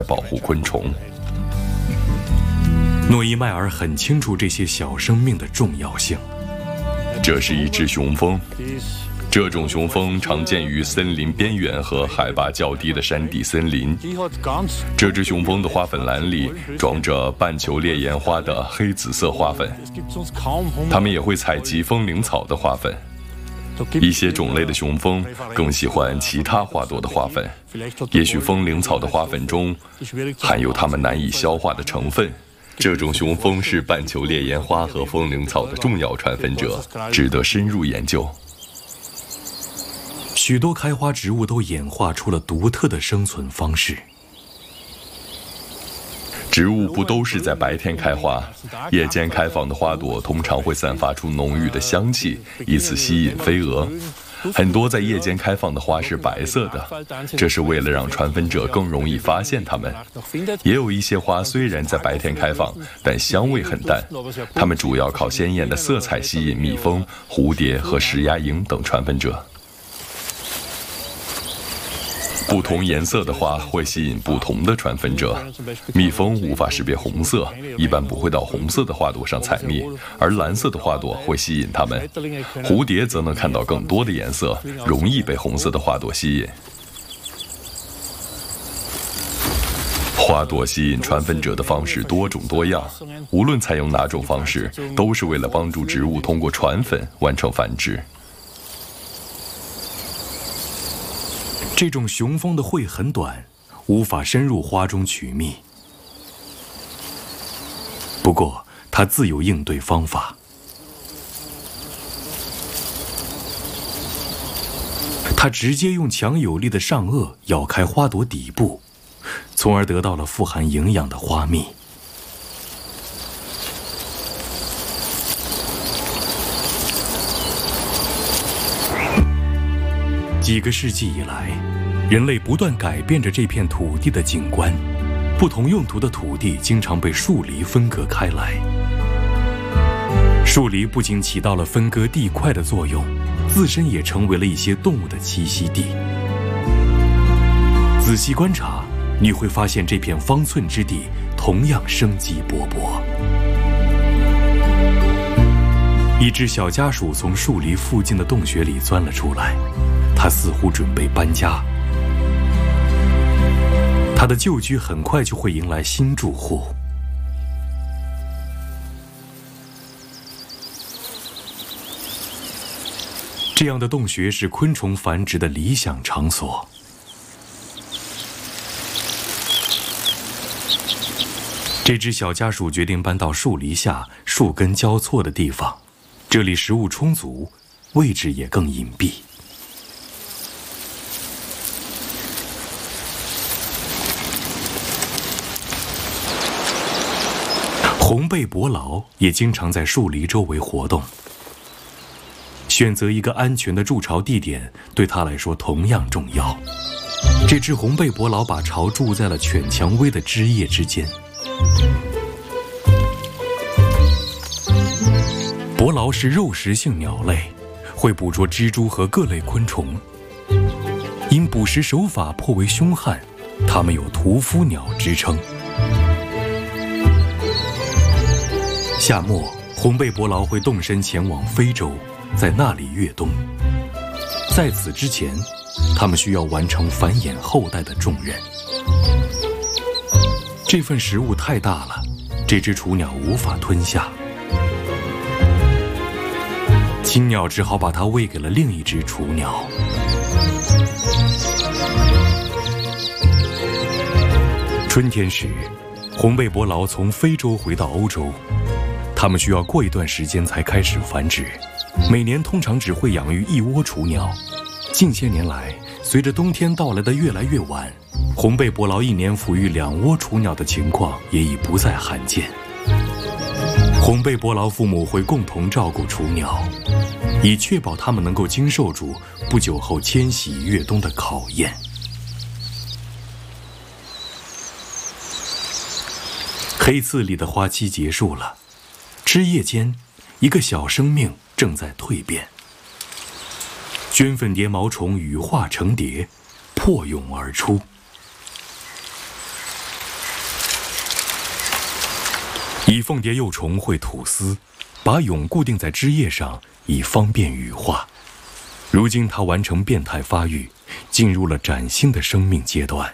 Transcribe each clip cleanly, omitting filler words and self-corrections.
保护昆虫。 诺伊迈尔很清楚这些小生命的重要性。 这是一只雄蜂，这种雄蜂常见于森林边缘和海拔较低的山地森林。这只雄蜂的花粉篮里装着半球裂叶花的黑紫色花粉，它们也会采集风铃草的花粉。一些种类的雄蜂更喜欢其他花朵的花粉，也许风铃草的花粉中含有它们难以消化的成分。这种雄蜂是半球裂叶花和风铃草的重要传粉者，值得深入研究。 许多开花植物都演化出了独特的生存方式。 植物不都是在白天开花，夜间开放的花朵通常会散发出浓郁的香气，以此吸引飞蛾。很多在夜间开放的花是白色的，这是为了让传粉者更容易发现它们。也有一些花虽然在白天开放，但香味很淡，它们主要靠鲜艳的色彩吸引蜜蜂、蝴蝶和石鸦蝇等传粉者。不同颜色的花会吸引不同的传粉者。蜜蜂无法识别红色，一般不会到红色的花朵上采蜜，而蓝色的花朵会吸引它们。蝴蝶则能看到更多的颜色，容易被红色的花朵吸引。花朵吸引传粉者的方式多种多样，无论采用哪种方式，都是为了帮助植物通过传粉完成繁殖。 这种雄蜂的喙很短，无法深入花中取蜜。不过，它自有应对方法。它直接用强有力的上颚咬开花朵底部，从而得到了富含营养的花蜜。几个世纪以来，人类不断改变着这片土地的景观，不同用途的土地经常被树篱分隔开来。树篱不仅起到了分割地块的作用，自身也成为了一些动物的栖息地。仔细观察，你会发现这片方寸之地同样生机勃勃。一只小家鼠从树篱附近的洞穴里钻了出来，它似乎准备搬家。它的旧居很快就会迎来新住户。这样的洞穴是昆虫繁殖的理想场所。这只小家鼠决定搬到树篱下树根交错的地方，这里食物充足，位置也更隐蔽。红背伯劳也经常在树篱周围活动。选择一个安全的筑巢地点对他来说同样重要。这只红背伯劳把巢筑在了犬蔷薇的枝叶之间。伯劳是肉食性鸟类，会捕捉蜘蛛和各类昆虫。因捕食手法颇为凶悍，它们有屠夫鸟之称。夏末，红背伯劳会动身前往非洲，在那里越冬。在此之前，他们需要完成繁衍后代的重任。这份食物太大了，这只雏鸟无法吞下。亲鸟只好把它喂给了另一只雏鸟。春天时，红背伯劳从非洲回到欧洲。它们需要过一段时间才开始繁殖，每年通常只会养育一窝雏鸟。近些年来，随着冬天到来的越来越晚，红背伯劳一年抚育2窝雏鸟的情况也已不再罕见。红背伯劳父母会共同照顾雏鸟，以确保它们能够经受住不久后迁徙越冬的考验。黑刺里的花期结束了。枝叶间，一个小生命正在蜕变。绢粉蝶毛虫羽化成蝶，破蛹而出。 蚁凤蝶幼虫会吐丝，把蛹固定在枝叶上，以方便羽化。如今它完成变态发育，进入了崭新的生命阶段。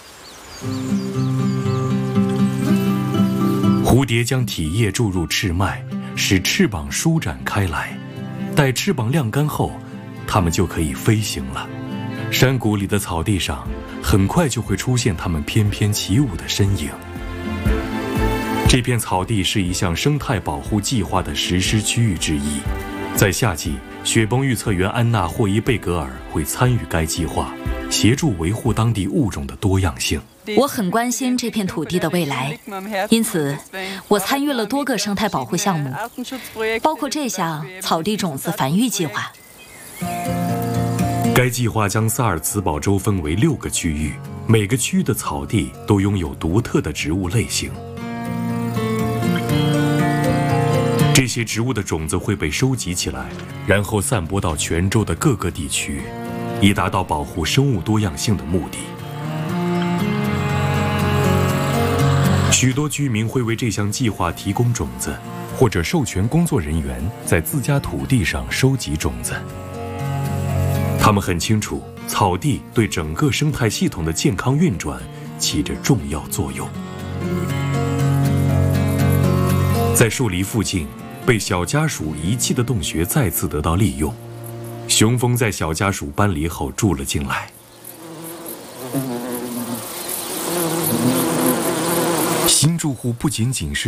蝴蝶将体液注入翅脉，使翅膀舒展开来。待翅膀晾干后，它们就可以飞行了。山谷里的草地上，很快就会出现它们翩翩起舞的身影。这片草地是一项生态保护计划的实施区域之一。在夏季，雪崩预测员安娜·霍伊贝格尔会参与该计划，协助维护当地物种的多样性。 我很关心这片土地的未来，因此我参与了多个生态保护项目，包括这项草地种子繁育计划。 该计划将萨尔茨堡州分为6个区域，每个区域的草地都拥有独特的植物类型。这些植物的种子会被收集起来，然后散播到全州的各个地区，以达到保护生物多样性的目的。许多居民会为这项计划提供种子，或者授权工作人员在自家土地上收集种子。他们很清楚，草地对整个生态系统的健康运转起着重要作用。在树篱附近，被小家鼠遗弃的洞穴再次得到利用。雄蜂在小家鼠搬离后住了进来。新住户不仅仅是